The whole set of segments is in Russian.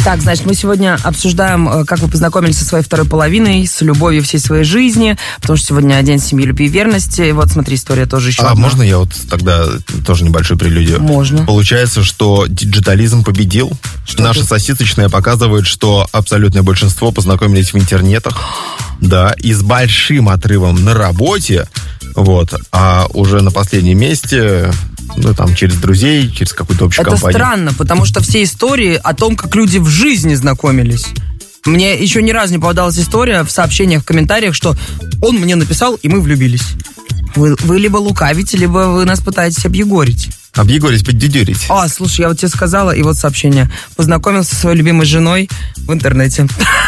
Так, значит, мы сегодня обсуждаем, как вы познакомились со своей второй половиной, с любовью всей своей жизни, потому что сегодня день семьи, любви и верности. И вот, смотри, история тоже еще одна. Можно я вот тогда тоже небольшую прелюдию? Можно. Получается, что диджитализм победил. Что Наша сосисочная показывает, что абсолютное большинство познакомились в интернетах. Да, и с большим отрывом на работе. Вот, а уже на последнем месте... Ну, там, через друзей, через какую-то общую компанию. Это странно, потому что все истории о том, как люди в жизни знакомились. Мне еще ни разу не попадалась история в сообщениях, в комментариях, что он мне написал, и мы влюбились. Вы либо лукавите, либо вы нас пытаетесь объегорить. Объегорить, поддедюрить. Слушай, я вот тебе сказала, и вот сообщение. Познакомился со своей любимой женой в интернете.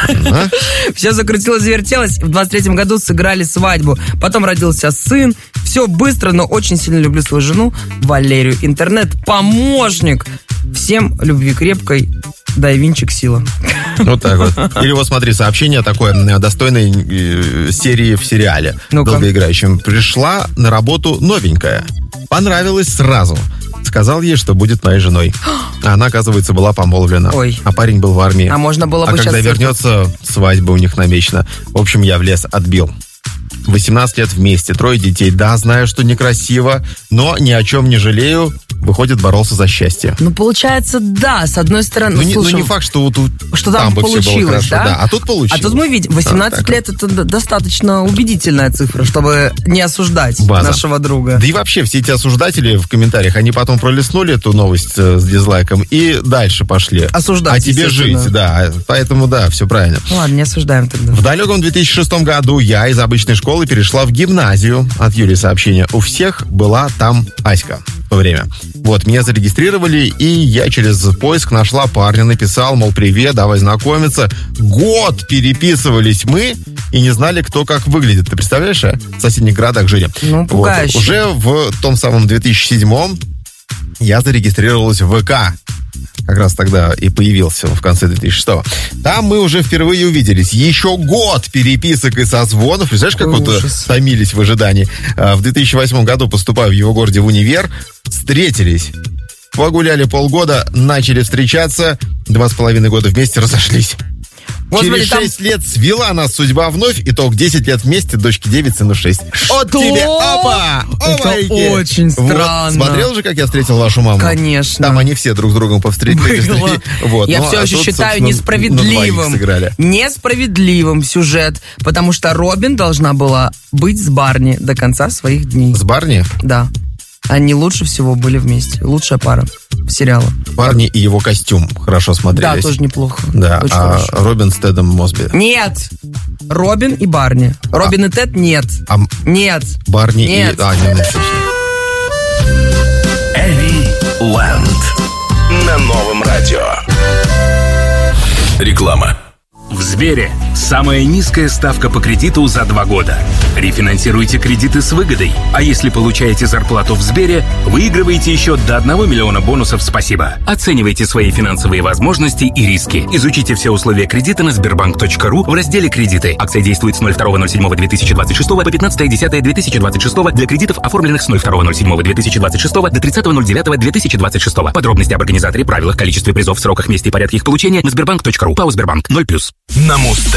Все закрутилось, завертелось. В 23-м году сыграли свадьбу. Потом родился сын. Все быстро, но очень сильно люблю свою жену Валерию. Интернет-помощник. Всем любви крепкой. Дай винчик, сила. Вот так вот. Или вот смотри, сообщение такое достойной серии в сериале. Долгоиграющем. Пришла на работу новенькая. Понравилось сразу. Сказал ей, что будет моей женой. А она, оказывается, была помолвлена. Ой. А парень был в армии. А можно было бы сейчас... сейчас... когда вернется, свадьба у них намечена. В общем, я в лес отбил. 18 лет вместе, 3 детей. Да, знаю, что некрасиво, но ни о чем не жалею. Выходит, боролся за счастье. Ну, получается, да, с одной стороны... Ну, не факт, что тут что там бы все было хорошо. Да? А тут получилось. А тут мы видим, 18 лет это достаточно убедительная цифра, чтобы не осуждать нашего друга. Да и вообще, все эти осуждатели в комментариях, они потом пролистнули эту новость с дизлайком и дальше пошли. Осуждать, а тебе жить, да. Поэтому, да, все правильно. Ладно, не осуждаем тогда. В далеком 2006 году я из обычной школы перешла в гимназию. От Юли сообщение. У всех была там Аська в то время. Вот, меня зарегистрировали, и я через поиск нашла парня, написал, мол, привет, давай знакомиться. Год переписывались мы и не знали, кто как выглядит. Ты представляешь, а? В соседних городах жили. Ну, пугающе. Вот. Уже в том самом 2007-м я зарегистрировалась в ВК. Как раз тогда и появился в конце 2006-го. Там мы уже впервые увиделись. Еще год переписок и созвонов. Представляешь, как вот томились в ожидании. В 2008 году, поступая в его городе в универ, встретились. Погуляли полгода, начали встречаться. 2,5 года вместе разошлись. Через 6 лет свела нас судьба вновь. Итог 10 лет вместе, дочке 9, сыну 6. От тебе, опа! Это очень странно. Вот. Смотрел же, как я встретил вашу маму? Конечно. Там они все друг с другом повстретились. Вот. Я все еще считаю несправедливым сюжет, потому что Робин должна была быть с Барни до конца своих дней. С Барни? Да. Они лучше всего были вместе. Лучшая пара сериала. Барни и его костюм хорошо смотрелись. Да, тоже неплохо. Да, очень хорошо. Робин с Тедом Мосби. Нет! Робин и Барни. Робин и Тед нет. Нет. Барни нет. Эви Лэнд на новом радио. Реклама. В Сбере самая низкая ставка по кредиту за 2 года. Рефинансируйте кредиты с выгодой. А если получаете зарплату в Сбере, выигрываете еще до 1 миллиона бонусов «Спасибо». Оценивайте свои финансовые возможности и риски. Изучите все условия кредита на sberbank.ru в разделе «Кредиты». Акция действует с 02.07.2026 по 15.10.2026 для кредитов, оформленных с 02.07.2026 до 30.09.2026. Подробности об организаторе, правилах, количестве призов, сроках, месте и порядке их получения на sberbank.ru. ПАО «Сбербанк». 0+. На Муз